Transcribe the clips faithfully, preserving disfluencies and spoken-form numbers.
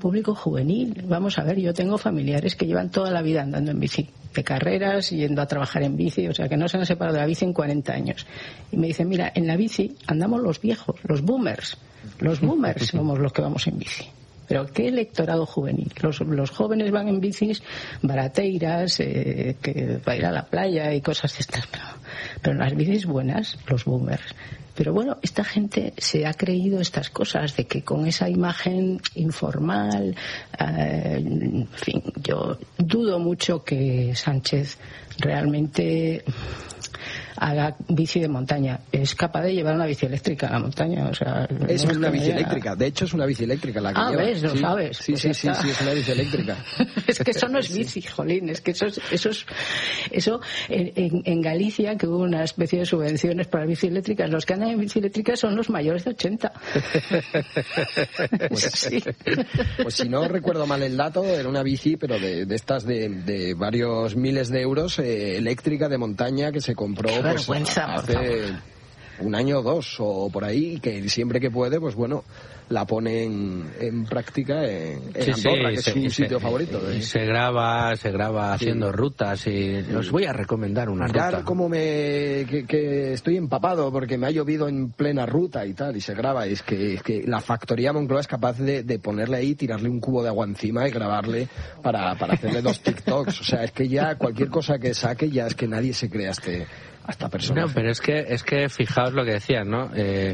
público juvenil. Vamos a ver, yo tengo familiares que llevan toda la vida andando en bici, de carreras, yendo a trabajar en bici, o sea, que no se han separado de la bici en cuarenta años. Y me dicen, mira, en la bici andamos los viejos, los boomers. Los boomers somos los que vamos en bici. Pero ¿qué electorado juvenil? Los, los jóvenes van en bicis barateiras, eh, que para ir a la playa y cosas de estas. Pero, pero en las bicis buenas, los boomers. Pero bueno, esta gente se ha creído estas cosas de que con esa imagen informal, eh, en fin, yo dudo mucho que Sánchez realmente haga bici de montaña. Es capaz de llevar una bici eléctrica a la montaña. O sea, es no una es bici lleva... eléctrica. De hecho, es una bici eléctrica la que ah, lleva. Ah, ves, lo sí. sabes. Sí, pues sí, sí, sí, es una bici eléctrica. Es que eso no es bici, jolín. Es que eso es, eso es, eso en, en, en Galicia, que hubo una especie de subvenciones para bici eléctricas, los que andan en bici eléctrica son los mayores de ochenta. Pues, sí. Pues si no recuerdo mal el dato, era una bici, pero de, de estas de, de varios miles de euros, eh, eléctrica de montaña, que se compró Qué pues, vergüenza, hace un año o dos o por ahí, que siempre que puede, pues bueno, la pone en, en práctica en, en sí, Andorra, sí, que es se, su sitio se, favorito. ¿eh? Y se graba, se graba sí. haciendo rutas y os voy a recomendar una Mirar ruta. como me que, que estoy empapado porque me ha llovido en plena ruta y tal, y se graba. Y es que, es que la factoría Moncloa es capaz de, de ponerle ahí, tirarle un cubo de agua encima y grabarle para, para hacerle dos TikToks. O sea, es que ya cualquier cosa que saque, ya es que nadie se crea este, a esta persona. No, pero es que, es que fijaos lo que decían, ¿no? Eh,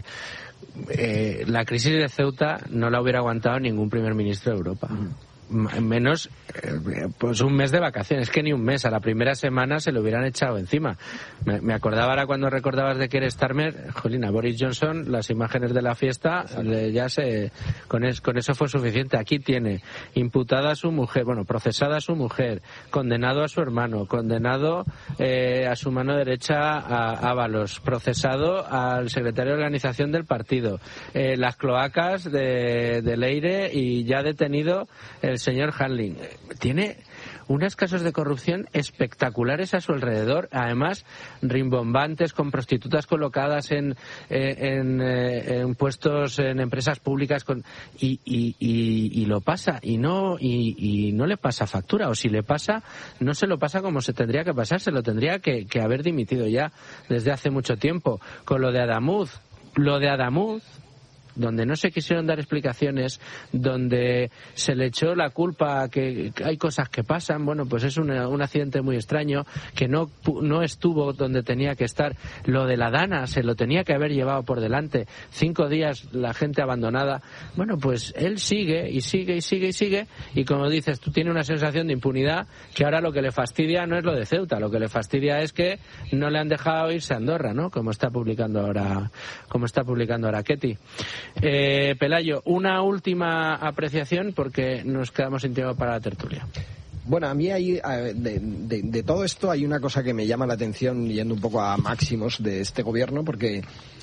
eh, la crisis de Ceuta no la hubiera aguantado ningún primer ministro de Europa. Mm. Menos eh, pues un mes de vacaciones, que ni un mes, a la primera semana se lo hubieran echado encima. Me, me acordaba ahora cuando recordabas de Keir Starmer, jolina, Boris Johnson, las imágenes de la fiesta, le, ya se, con, es, con eso fue suficiente. Aquí tiene imputada a su mujer, bueno, procesada a su mujer, condenado a su hermano, condenado eh, a su mano derecha a Ábalos, procesado al secretario de organización del partido, eh, las cloacas de, de Leire, y ya detenido el señor Handling. Tiene unos casos de corrupción espectaculares a su alrededor, además rimbombantes, con prostitutas colocadas en, eh, en, eh, en puestos en empresas públicas, con, y, y, y, y lo pasa y no y, y no le pasa factura, o si le pasa no se lo pasa como se tendría que pasar, se lo tendría que, que haber dimitido ya desde hace mucho tiempo. Con lo de Adamuz, lo de Adamuz donde no se quisieron dar explicaciones, donde se le echó la culpa a que hay cosas que pasan, bueno, pues es una, un accidente muy extraño, que no, no estuvo donde tenía que estar. Lo de la Dana se lo tenía que haber llevado por delante, cinco días la gente abandonada. Bueno, pues él sigue y sigue y sigue y sigue, y como dices, tú tienes una sensación de impunidad, que ahora lo que le fastidia no es lo de Ceuta, lo que le fastidia es que no le han dejado irse a Andorra, ¿no? Como está publicando ahora, como está publicando ahora Ketty. Eh, Pelayo, una última apreciación porque nos quedamos sin tiempo para la tertulia. Bueno, a mí hay, de, de, de todo esto hay una cosa que me llama la atención, yendo un poco a máximos de este gobierno, porque,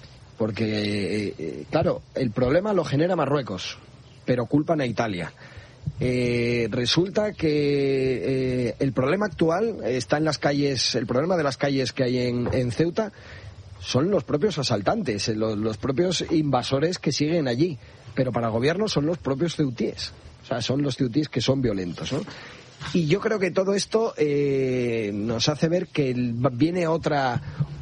porque eh, claro, el problema lo genera Marruecos, pero culpan a Italia. Eh, resulta que eh, el problema actual está en las calles, el problema de las calles que hay en, en Ceuta son los propios asaltantes, los, los propios invasores que siguen allí, pero para el gobierno son los propios ceutíes, o sea, son los ceutíes que son violentos, ¿no? Y yo creo que todo esto eh, nos hace ver que viene otra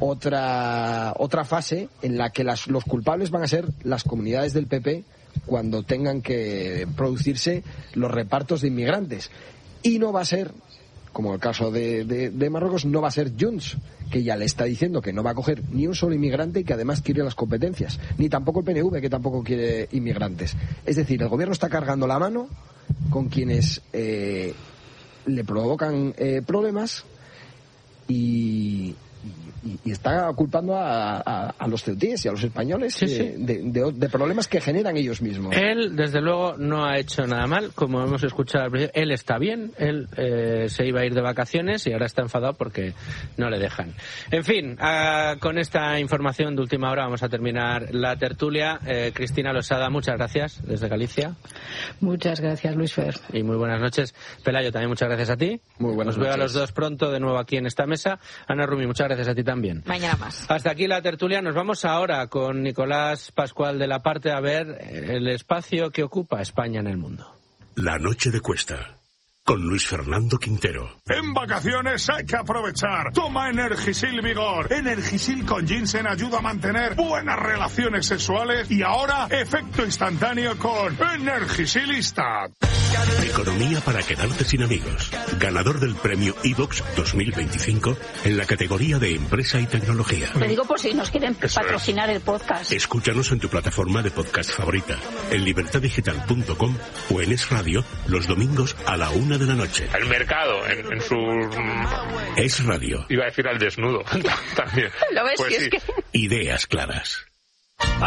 otra otra fase en la que las, los culpables van a ser las comunidades del P P cuando tengan que producirse los repartos de inmigrantes, y no va a ser, como el caso de, de, de Marruecos, no va a ser Junts, que ya le está diciendo que no va a coger ni un solo inmigrante y que además quiere las competencias, ni tampoco el P N V, que tampoco quiere inmigrantes. Es decir, el gobierno está cargando la mano con quienes eh, le provocan eh, problemas y, y, y está culpando a, a, a los ceutíes y a los españoles sí, de, sí. De, de, de problemas que generan ellos mismos. Él, desde luego, no ha hecho nada mal, como hemos escuchado al principio. Él está bien, él eh, se iba a ir de vacaciones y ahora está enfadado porque no le dejan. En fin, a, con esta información de última hora vamos a terminar la tertulia. Eh, Cristina Losada, muchas gracias desde Galicia. Muchas gracias, Luis Fer. Y muy buenas noches. Pelayo, también muchas gracias a ti. Muy buenas Os veo noches. a los dos pronto de nuevo aquí en esta mesa. Ana Rumi, muchas gracias a ti también. Mañana más. Hasta aquí la tertulia. Nos vamos ahora con Nicolás Pascual de la Parte a ver el espacio que ocupa España en el mundo. La noche de Cuesta, con Luis Fernando Quintero. En vacaciones hay que aprovechar. Toma Energisil Vigor. Energisil con ginseng ayuda a mantener buenas relaciones sexuales y ahora efecto instantáneo con Energisilista. Economía para quedarte sin amigos. Ganador del premio iVox dos mil veinticinco en la categoría de empresa y tecnología. Te digo por si nos quieren patrocinar el podcast. Escúchanos en tu plataforma de podcast favorita, en libertad digital punto com o en Es Radio los domingos a la una de la noche. El mercado en, en su... Es Radio. Iba a decir al desnudo también. ¿Lo ves? Pues si sí. es que... Ideas claras.